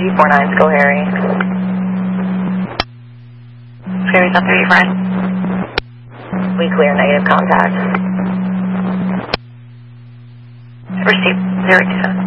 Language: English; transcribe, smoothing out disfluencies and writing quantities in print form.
G49, go Harry. Scary's on 3, friend. We clear negative contact. Receive 027.